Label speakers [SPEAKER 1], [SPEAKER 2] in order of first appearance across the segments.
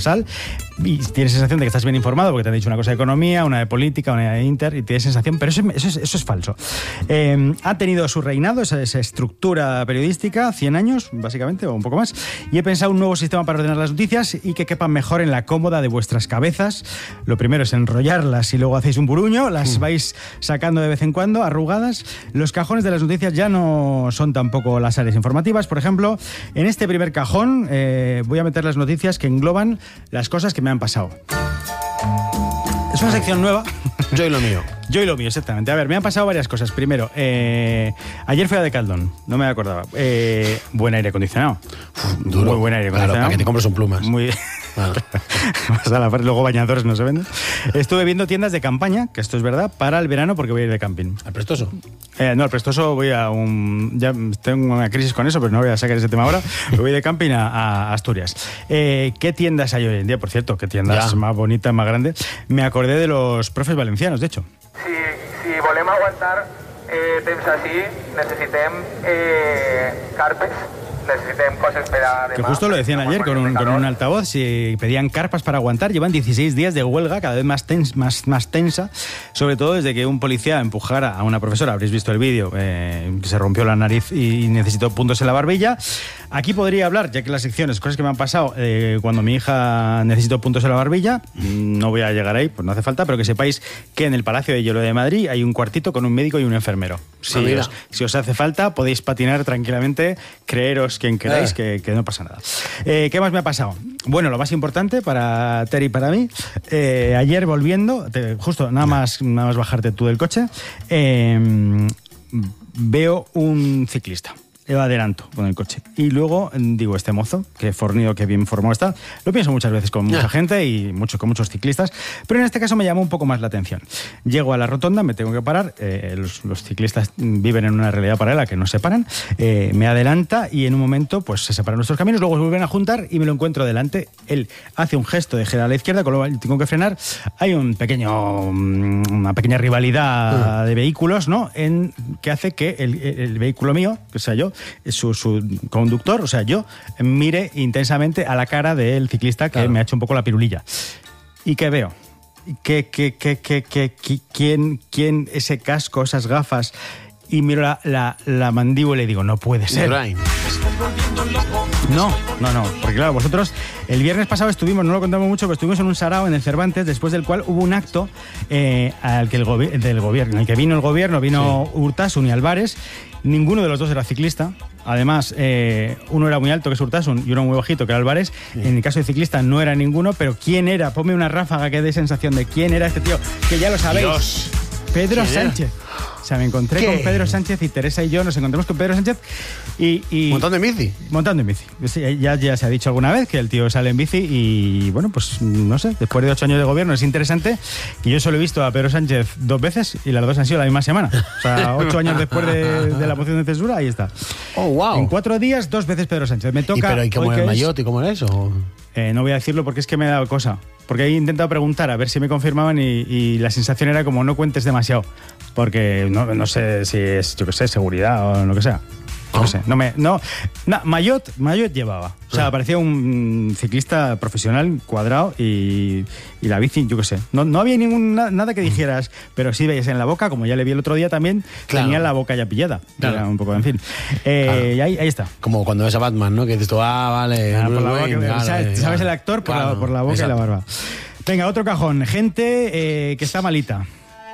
[SPEAKER 1] transversal y tienes sensación de que estás bien informado porque te han dicho una cosa de economía, una de política, una de Inter, y tienes sensación, pero eso es falso. Ha tenido su reinado, esa estructura periodística, 100 años, básicamente, o un poco más, y he pensado un nuevo sistema para ordenar las noticias y que quepan mejor en la cómoda de vuestras cabezas. Lo primero es enrollarlas y luego hacéis un buruño, las vais sacando de vez en cuando, arrugadas. Los cajones de las noticias ya no son tampoco las áreas informativas. Por ejemplo, en este primer cajón voy a meter las noticias que engloban las cosas que me han pasado. Es una sección nueva.
[SPEAKER 2] Yo y lo mío.
[SPEAKER 1] Yo y lo mío, exactamente. A ver, me han pasado varias cosas. Primero, ayer fui a Decathlon, no me acordaba. Buen aire acondicionado.
[SPEAKER 2] Duro.
[SPEAKER 1] Muy buen aire acondicionado.
[SPEAKER 2] Claro, para que te compres un plumas.
[SPEAKER 1] Muy... Claro. Luego bañadores no se venden. Estuve viendo tiendas de campaña, que esto es verdad, para el verano porque voy a ir de camping.
[SPEAKER 2] ¿Al Prestoso?
[SPEAKER 1] No, al Prestoso voy a ya tengo una crisis con eso, pero no voy a sacar ese tema ahora. Voy de camping a Asturias. ¿Qué tiendas hay hoy en día? Por cierto, ¿qué tiendas más bonitas, más grandes? Me acordé de los profes valencianos, de hecho.
[SPEAKER 3] Si volem aguantar temps així, necessitem carpes, necessitem coses per a demà.
[SPEAKER 1] Que justo lo decían ayer con un altavoz, si pedían carpas para aguantar. Llevan 16 días de huelga, cada vez más tensa, sobre todo desde que un policía empujara a una profesora. Habréis visto el vídeo, que se rompió la nariz y necesitó puntos en la barbilla. Aquí podría hablar, ya que las secciones, cosas que me han pasado cuando mi hija necesitó puntos en la barbilla. No voy a llegar ahí, pues no hace falta, pero que sepáis que en el Palacio de Hielo de Madrid hay un cuartito con un médico y un enfermero. Si os hace falta, podéis patinar tranquilamente, creeros quien queráis, que no pasa nada. ¿Qué más me ha pasado? Bueno, lo más importante para Ter y para mí, ayer volviendo, justo nada más bajarte tú del coche, veo un ciclista. Le adelanto con el coche. Y luego digo, este mozo, qué fornido, qué bien formado está. Lo pienso muchas veces con mucha gente y con muchos ciclistas, pero en este caso me llamó un poco más la atención. Llego a la rotonda, me tengo que parar, los ciclistas viven en una realidad paralela que no se paran, me adelanta y en un momento pues se separan nuestros caminos, luego se vuelven a juntar y me lo encuentro delante. Él hace un gesto de girar a la izquierda, con lo cual tengo que frenar. Hay una pequeña rivalidad de vehículos, ¿no? Que hace que el vehículo mío, que sea yo, su conductor, o sea, yo, mire intensamente a la cara del ciclista que me ha hecho un poco la pirulilla. ¿Y qué veo? ¿Quién ese casco, esas gafas? Y miro la mandíbula y digo, no puede ser. No, porque claro, vosotros el viernes pasado estuvimos, no lo contamos mucho, pero estuvimos en un sarao en el Cervantes, después del cual hubo un acto al que del gobierno, en el que vino el gobierno, vino Urtasun y Álvarez. Ninguno de los dos era ciclista. Además, uno era muy alto, que es Urtasun, y uno muy bajito, que era Álvarez. En el caso de ciclista no era ninguno, pero ¿quién era? Ponme una ráfaga que dé sensación de quién era este tío, que ya lo sabéis.
[SPEAKER 2] Dios.
[SPEAKER 1] Pedro Sánchez. O sea, me encontré con Pedro Sánchez y Teresa y yo nos encontramos con Pedro Sánchez y
[SPEAKER 2] ¿Montando en bici?
[SPEAKER 1] Montando en bici. Ya se ha dicho alguna vez que el tío sale en bici y, bueno, pues no sé, después de 8 años de gobierno es interesante. Y yo solo he visto a Pedro Sánchez 2 veces y las 2 han sido la misma semana. O sea, 8 años después de la moción de censura, ahí está.
[SPEAKER 2] Oh, wow.
[SPEAKER 1] En 4 días, 2 veces Pedro Sánchez. Me toca.
[SPEAKER 2] ¿Y cómo era el maillot y cómo era eso?
[SPEAKER 1] No voy a decirlo porque es que me ha dado cosa. Porque he intentado preguntar a ver si me confirmaban y la sensación era como no cuentes demasiado. Porque no sé si es, yo qué sé, seguridad o lo que sea. No sé, maillot llevaba. O sea, parecía un ciclista profesional, cuadrado y la bici, yo qué sé. No había nada que dijeras, pero sí veías en la boca, como ya le vi el otro día también, tenía la boca ya pillada. Claro. Era un poco, en fin. Y ahí está.
[SPEAKER 2] Como cuando ves a Batman, ¿no? Que dices tú, vale.
[SPEAKER 1] Por la boca, ¿sabes el actor? Por la boca, exacto. Y la barba. Venga, otro cajón. Gente que está malita.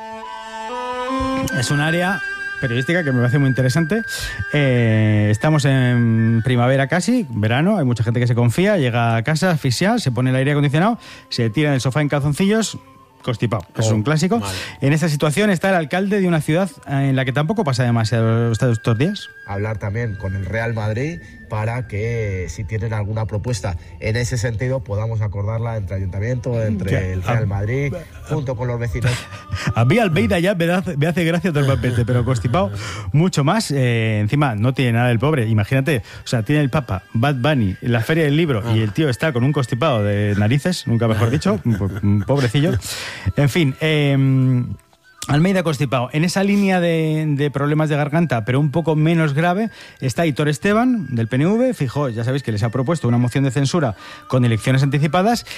[SPEAKER 1] Es un área periodística que me parece muy interesante. Estamos en primavera casi, verano, hay mucha gente que se confía, llega a casa asfixiada, se pone el aire acondicionado, se tira en el sofá en calzoncillos, constipado. Es un clásico. Mal. En esta situación está el alcalde de una ciudad en la que tampoco pasa demasiado estos días.
[SPEAKER 4] Hablar también con el Real Madrid para que si tienen alguna propuesta en ese sentido podamos acordarla entre ayuntamiento, entre el Real Madrid, junto con los vecinos.
[SPEAKER 1] A mí Almeida ya me hace gracia todo el papete, pero constipado mucho más. Encima no tiene nada el pobre. Imagínate, o sea, tiene el Papa, Bad Bunny, la Feria del Libro y el tío está con un constipado de narices, nunca mejor dicho, pobrecillo. En fin, Almeida constipado. En esa línea de problemas de garganta, pero un poco menos grave, está Aitor Esteban, del PNV. Fijó, ya sabéis que les ha propuesto una moción de censura con elecciones anticipadas